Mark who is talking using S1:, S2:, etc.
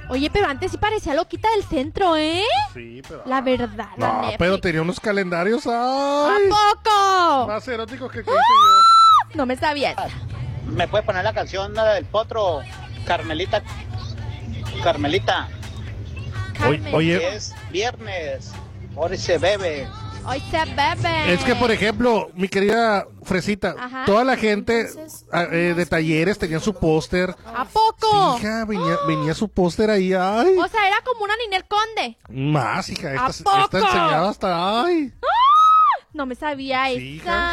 S1: Oye, pero antes sí parecía loquita del centro, ¿eh?
S2: Sí, pero...
S1: La verdad, la
S2: No,
S1: Netflix.
S2: pero tenía unos calendarios,
S1: ¿A
S2: ay,
S1: poco?
S2: más eróticos que hice yo.
S1: No me sabía.
S3: ¿Me puedes poner la canción del potro? Carmelita. Carmelita.
S1: Carmen.
S2: Oye,
S3: Que es viernes. Ahora se bebe.
S1: Hoy se bebe.
S2: es que, por ejemplo, mi querida Fresita,
S1: Ajá.
S2: toda la gente de talleres tenían su póster.
S1: ¿A poco?
S2: Sí, hija, venía su póster ahí, ay.
S1: O sea, era como una Ninel Conde.
S2: Más, hija,
S1: ¿A
S2: esta
S1: poco?
S2: enseñaba hasta, ay.
S1: No me sabía
S2: Sí,
S1: esa.
S2: hija.